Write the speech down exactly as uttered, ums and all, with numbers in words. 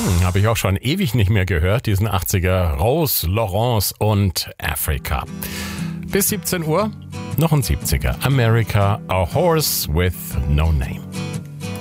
Hm, habe ich auch schon ewig nicht mehr gehört, diesen achtziger. Rose, Laurence und Africa. Bis siebzehn Uhr noch ein siebziger. America, A Horse with No Name.